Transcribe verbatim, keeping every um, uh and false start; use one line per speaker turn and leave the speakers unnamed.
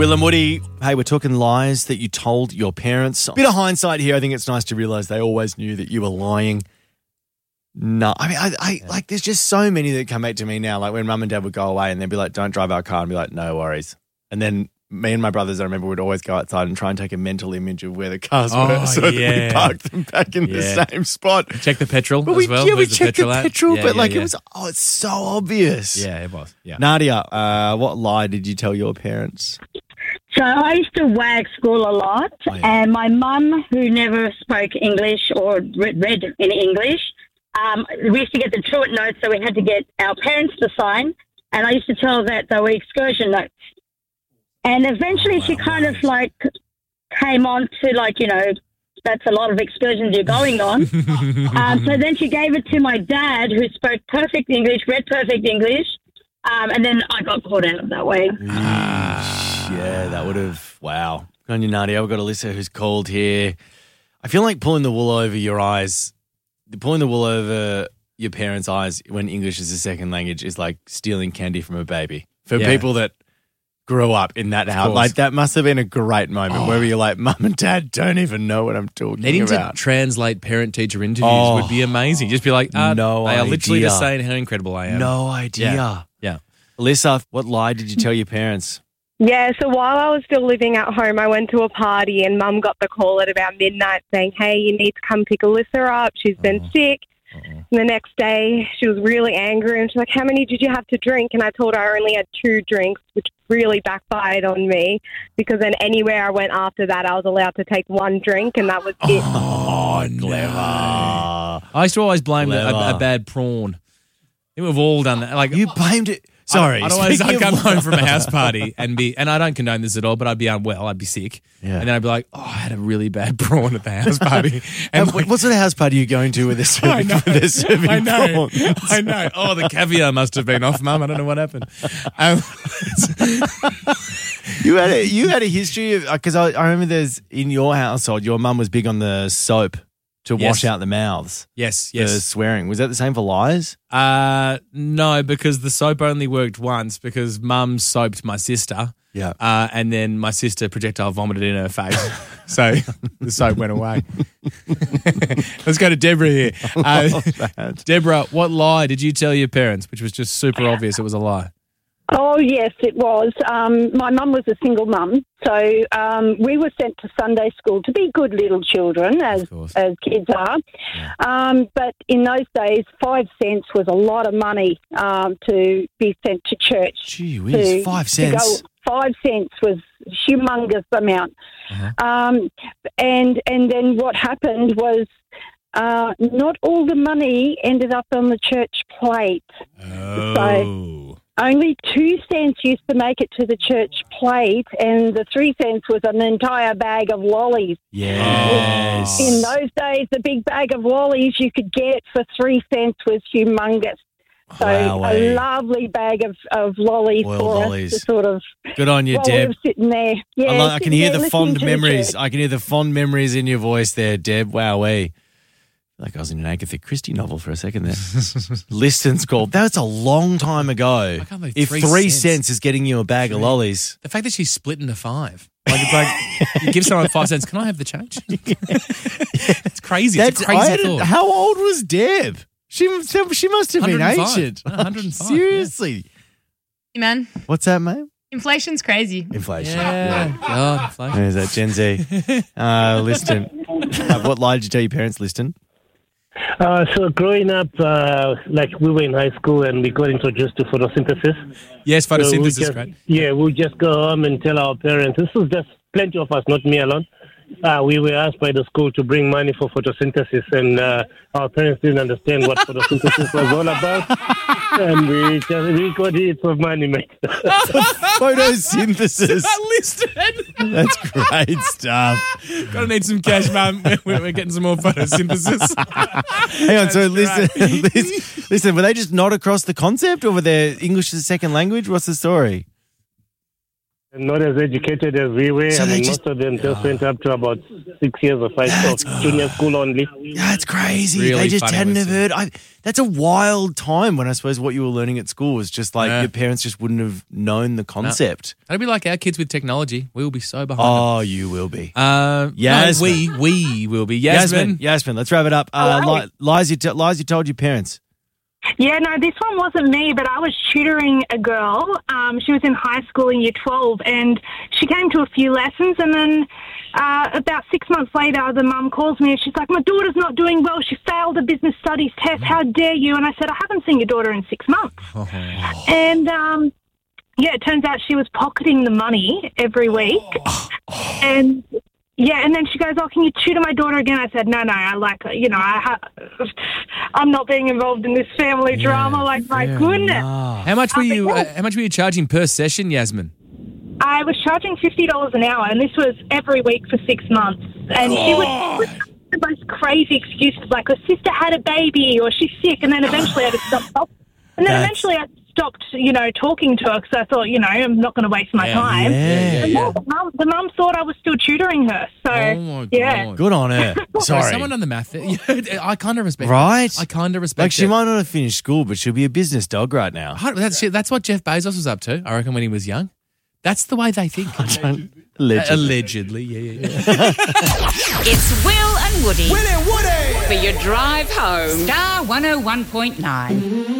Will and Woody, hey, we're talking lies that you told your parents. Bit of hindsight here. I think it's nice to realise they always knew that you were lying. No, I mean, I, I yeah. like, there's just so many that come back to me now. Like when mum and dad would go away and they'd be like, don't drive our car, and be like, no worries. And then me and my brothers, I remember, would always go outside and try and take a mental image of where the cars
oh,
were so
yeah.
that we parked them back in
yeah.
the same spot.
Check the petrol
but
as
we,
well.
Yeah, we
Where's
checked the petrol,
the
petrol
yeah,
but
yeah,
like
yeah.
it was, oh, it's so obvious.
Yeah, it was. Yeah.
Nadia, uh, what lie did you tell your parents?
So I used to wag school a lot,
oh, yeah.
and my mum, who never spoke English or read, read any English, um, we used to get the truant notes, so we had to get our parents to sign, and I used to tell that they were excursion notes. And eventually
oh, wow,
she kind
nice.
of like came on to like, you know, that's a lot of excursions you're going on. um, so then she gave it to my dad, who spoke perfect English, read perfect English, um, and then I got caught out that way.
Ah, yeah, that would have, wow. Good on you, Nadia. I've got Alyssa who's called here. I feel like pulling the wool over your eyes, pulling the wool over your parents' eyes when English is a second language is like stealing candy from a baby. For
Yeah.
people that grew up in that house,
course.
like that must have been a great moment
Oh.
where you're like, mum and dad don't even know what I'm talking
Needing
about.
to translate parent-teacher interviews
Oh.
would be amazing. Just be like, uh,
No
they are literally
idea.
just saying how incredible I am.
No idea.
Yeah. yeah.
Alyssa, what lie did you tell your parents?
Yeah, so while I was still living at home, I went to a party and Mum got the call at about midnight saying, hey, you need to come pick Alyssa up. She's been sick. And the next day, she was really angry and she's like, how many did you have to drink? And I told her I only had two drinks, which really backfired on me because then anywhere I went after that, I was allowed to take one drink and that was it.
Oh,
Clever.
I used to always blame a,
Clever.
a bad prawn. I think we've all done that. Like
You blamed it. Sorry.
I'd, I'd always
speaking
I'd come
of-
home from a house party and be, and I don't condone this at all, but I'd be unwell, I'd be sick,
Yeah.
and then I'd be like, oh, I had a really bad prawn at the house party. And
And what what sort of house party are you going to with this
I
serving,
know,
with this serving
I know,
prawns?
I know. Oh, the caviar must have been off, Mum. I don't know what happened. Um,
You had a, you had a history of, because I, I remember there's, in your household, your mum was big on the soap to
Yes.
wash out the mouths.
yes,
For
yes.
swearing. Was that the same for lies?
Uh, no, because the soap only worked once because Mum soaped my sister.
Yeah.
Uh, and then my sister projectile vomited in her face. So the soap went away. Let's go to Deborah here. Uh, Deborah, what lie did you tell your parents, which was just super obvious it was a lie?
Oh, yes, it was. Um, my mum was a single mum, so um, we were sent to Sunday school to be good little children, as
course.
as kids are.
Yeah.
Um, but in those days, five cents was a lot of money um, to be sent to church.
Gee
to-
whiz, five
to
cents.
go- five cents was a humongous amount.
Uh-huh.
Um, and and then what happened was uh, not all the money ended up on the church plate.
Oh.
Only two cents used to make it to the church plate, and the three cents was an entire bag of lollies.
Yes.
In those days, the big bag of lollies you could get for three cents was humongous. So
Wowee.
a lovely bag of, of lollies
Boiled
for
lollies.
us to sort of,
Good on you,
while we
Deb.
were sitting there. Yeah,
I, like, I can
sitting
hear
there
the
listening
fond
to
memories.
church.
I can hear the fond memories in your voice there, Deb. Wowee. Like I was in an Agatha Christie novel for a second there. Liston's called. That's a long time ago.
I can't believe
If
three
three
cents.
cents is getting you a bag of lollies.
The fact that she's split into five. Like, it's like, you give someone five cents, can I have the change? It's crazy. It's
That's,
a crazy
I had a-
thought.
how old was Deb? She, she must have been
one hundred five.
ancient.
No, one hundred five,
Seriously.
Hey, man,
What's that, mate?
inflation's crazy.
Inflation.
Yeah. God, inflation.
There's that Gen Z. Uh, Liston. Uh, what lie did you tell your parents, Liston?
Uh, so growing up, uh, like we were in high school and we got introduced to photosynthesis.
Yes,
So we
photosynthesis,
just,
great.
Yeah, we just go home and tell our parents. This was just plenty of us, not me alone. Uh, we were asked by the school to bring money for photosynthesis, and uh, our parents didn't understand what photosynthesis was all about. And we just we got heaps of money, mate.
Photosynthesis.
Listed.
That's great stuff.
Gotta need some cash, Mum. We're we're getting some more photosynthesis.
Hang on, so listen, listen, listen, were they just not across the concept or were they English as a second language? What's the story?
Not as educated as we were.
So
I
they
mean,
just-
most of them just went up to about six years or five
That's-
of junior school only.
That's crazy.
Really
they just
funny
hadn't have
listen.
heard. I, that's a wild time when I suppose what you were learning at school was just like
Yeah.
your parents just wouldn't have known the concept.
That'd be like our kids with technology. We will be so behind
Oh, you will be.
them. Uh,
Yasmin.
no, we we will be. Yasmin.
Yasmin, Yasmin, let's wrap it up. Uh,
Hello.
li- lies, you t- lies you told your parents.
Yeah, no, this one wasn't me, but I was tutoring a girl. Um, she was in high school in year twelve, and she came to a few lessons, and then uh, about six months later, the mum calls me, and she's like, my daughter's not doing well. She failed a business studies test. How dare you? And I said, I haven't seen your daughter in six months. And, um, yeah, it turns out she was pocketing the money every week. And... yeah, and then she goes, oh, can you tutor my daughter again? I said, no, no, I like, you know, I ha- I'm not being involved in this family drama. Like, my goodness.
How much were you? Uh, how much were you charging per session, Yasmin?
I was charging fifty dollars an hour, and this was every week for six months. And she would the most crazy excuses, like her sister had a baby or she's sick, and then eventually I had to stop. And then
That's-
eventually I stopped, you know, talking to her because I thought, you know, I'm not going to waste my
Yeah.
time.
Yeah.
And yeah, the mum, the mum thought I was still tutoring her. So,
Oh my
yeah.
god!
Good on her.
Sorry,
Sorry.
someone on the math. I kind of respect.
Right?
It. I kind of respect.
Like she
it.
might not have finished school, but she'll be a business dog right now.
I- That's shit. That's what Jeff Bezos was up to. I reckon when he was young. That's the way they think.
Allegedly.
Allegedly, yeah, yeah, yeah.
It's Will and Woody. Will and Woody! For your drive home. Star one oh one point nine.